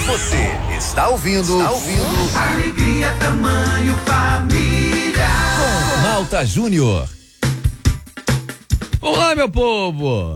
Você está ouvindo. Alegria, tamanho, família. Com Malta Júnior. Olá, meu povo.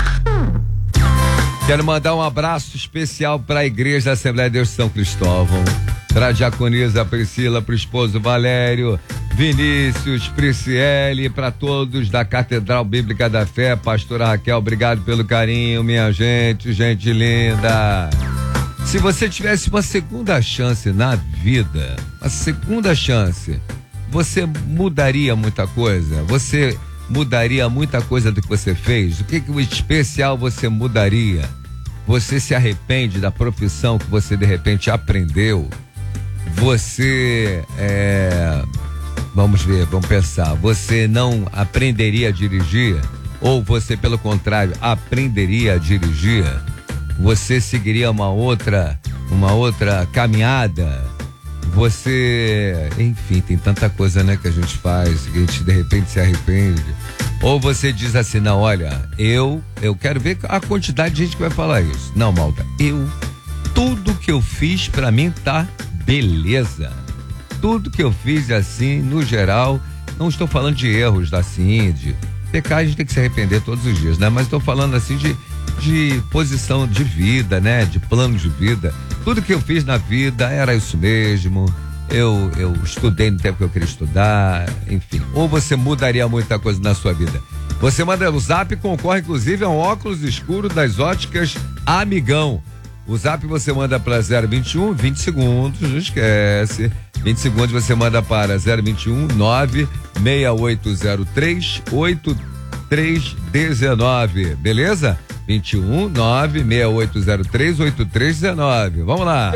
Quero mandar um abraço especial para a Igreja da Assembleia de Deus de São Cristóvão, para a diaconisa Priscila, para o esposo Valério, Vinícius, Prisciele, para todos da Catedral Bíblica da Fé, pastora Raquel, obrigado pelo carinho, minha gente linda. Se você tivesse uma segunda chance na vida, uma segunda chance, você mudaria muita coisa? Você mudaria muita coisa do que você fez? O que o especial você mudaria? Você se arrepende da profissão que você de repente aprendeu? Você vamos pensar, você não aprenderia a dirigir? Ou você, pelo contrário, aprenderia a dirigir? Você seguiria uma outra caminhada? Você, enfim, tem tanta coisa, né, que a gente faz, que a gente de repente se arrepende. Ou você diz assim, não, olha, eu quero ver a quantidade de gente que vai falar isso. Não, Malta, tudo que eu fiz pra mim tá beleza. Tudo que eu fiz assim, no geral, não estou falando de erros assim, de pecar, a gente tem que se arrepender todos os dias, né? Mas estou falando assim de posição de vida, né? De plano de vida. Tudo que eu fiz na vida era isso mesmo. Eu estudei no tempo que eu queria estudar, enfim. Ou você mudaria muita coisa na sua vida? Você manda o zap e concorre inclusive a um óculos escuro das óticas Amigão. O zap você manda para 021, 20 segundos, não esquece. 20 segundos você manda para 021 96803 8319, beleza? 21 96803 8319. Vamos lá.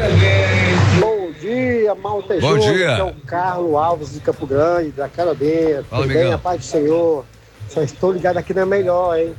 Bom dia, Malta Bom Júnior. dia. É o Carlos Alves de Campo Grande, da Carabeira. Fala, Bem, a paz do Senhor. Só estou ligado aqui na melhor, hein?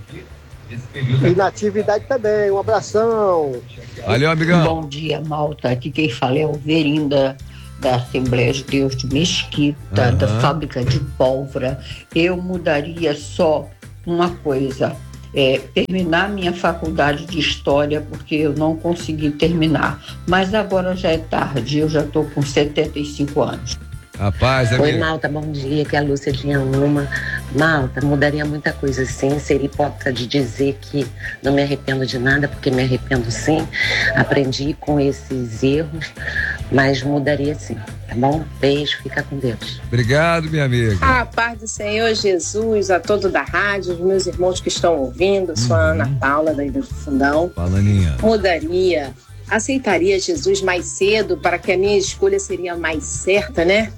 E na atividade também. Um abração. Valeu, amigão. Bom dia, Malta. Aqui quem fala é o Verinda, da Assembleia de Deus de Mesquita, da fábrica de pólvora. Eu mudaria só uma coisa. Terminar minha faculdade de História, porque eu não consegui terminar. Mas agora já é tarde, eu já estou com 75 anos. Rapaz, oi, Malta, bom dia, que é a Lúcia de Inhama. Malta, mudaria muita coisa sim, seria hipócrita de dizer que não me arrependo de nada, porque me arrependo sim, aprendi com esses erros, mas mudaria sim, tá bom? Beijo, fica com Deus. Obrigado, minha amiga. A paz do Senhor Jesus, a todos da rádio, os meus irmãos que estão ouvindo, sou a Ana Paula, da Ilha do Fundão. Fala, Aninha. Mudaria, aceitaria Jesus mais cedo, para que a minha escolha seria mais certa, né?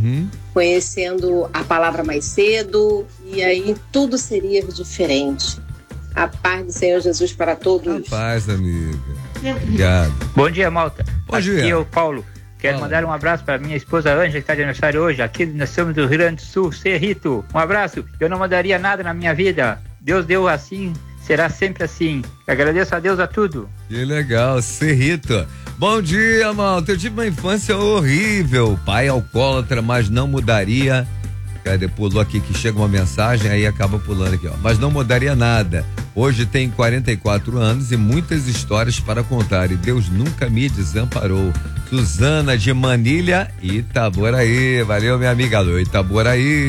Conhecendo a palavra mais cedo, e aí tudo seria diferente. A paz do Senhor Jesus para todos. A paz, amiga. Obrigado. Bom dia, Malta. Bom dia. Aqui é o Paulo. Quero mandar um abraço para minha esposa Ângela, que está de aniversário hoje. Aqui nós somos do Rio Grande do Sul, Cerrito. Um abraço. Eu não mudaria nada na minha vida. Deus deu assim, será sempre assim. Agradeço a Deus a tudo. Que legal, Cerrito. Bom dia, Malta. Eu tive uma infância horrível. Pai alcoólatra, mas não mudaria. Cadê? Pulou aqui que chega uma mensagem, aí acaba pulando aqui, ó. Mas não mudaria nada. Hoje tenho 44 anos e muitas histórias para contar. E Deus nunca me desamparou. Suzana de Manilha, Itaboraí. Valeu, minha amiga. Alô, Itaboraí.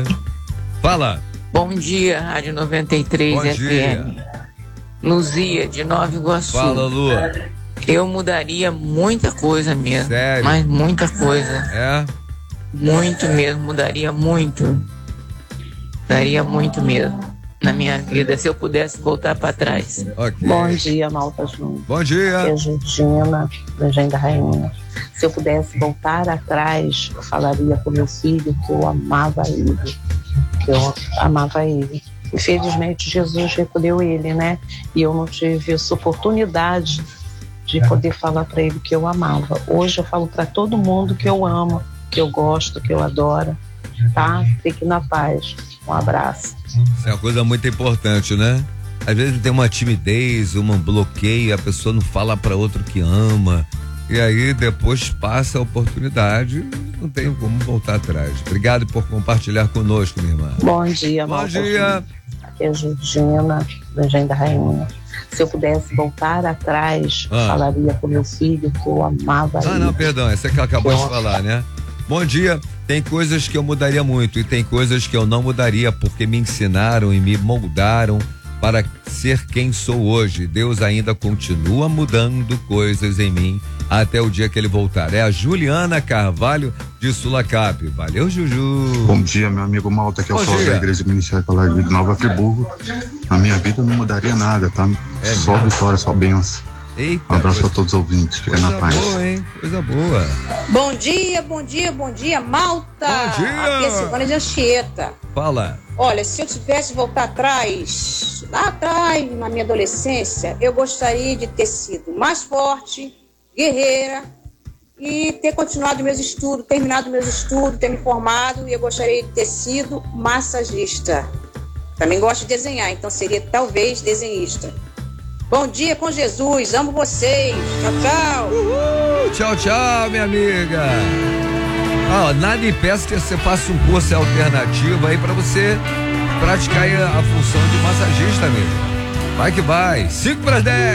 Fala. Bom dia, Rádio 93 Bom FM. Dia. Luzia, de Nova Iguaçu. Fala, Lu. Eu mudaria muita coisa mesmo. Sério? Mas muita coisa. É? Muito mesmo, mudaria muito. Mudaria muito mesmo na minha vida, se eu pudesse voltar para trás. Okay. Bom dia, Malta Júnior. Bom dia. Aqui é a Judina, da Engenho da Rainha. Se eu pudesse voltar atrás, eu falaria pro meu filho que eu amava ele. Que eu amava ele. Infelizmente, Jesus recolheu ele, né? E eu não tive essa oportunidade de poder falar para ele que eu amava. Hoje eu falo para todo mundo que eu amo, que eu gosto, que eu adoro, tá? Fique na paz. Um abraço. Isso é uma coisa muito importante, né? Às vezes tem uma timidez, um bloqueio, a pessoa não fala para outro que ama, e aí depois passa a oportunidade, não tem como voltar atrás. Obrigado por compartilhar conosco, minha irmã. Bom dia, Bom Malta dia. Júnior. Aqui é a Judina, da Engenho da Rainha. Se eu pudesse voltar atrás, falaria com meu filho que eu amava ele. Não, perdão, essa que acabou de falar, né? Bom dia. Tem coisas que eu mudaria muito e tem coisas que eu não mudaria porque me ensinaram e me moldaram para ser quem sou hoje. Deus ainda continua mudando coisas em mim até o dia que ele voltar. É a Juliana Carvalho de Sulacap. Valeu, Juju. Bom dia, meu amigo Malta, que é o Paulo da Igreja Ministerial de Nova Friburgo. Na minha vida não mudaria nada, tá? Só vitória, só bênção. Eita, um abraço a todos os ouvintes, fica na paz. Boa, hein? Coisa boa. Bom dia, Malta. Bom dia. Aqui é Silvana de Anchieta. Fala. Olha, se eu tivesse voltar atrás, lá atrás, na minha adolescência, eu gostaria de ter sido mais forte, guerreira e ter continuado meus estudos, terminado meus estudos, ter me formado, e eu gostaria de ter sido massagista. Também gosto de desenhar, então seria talvez desenhista. Bom dia com Jesus, amo vocês. Tchau, tchau. Tchau, tchau, minha amiga. Nada impede que você faça um curso alternativo aí pra você praticar a função de massagista mesmo. Vai que vai. 5 para 10.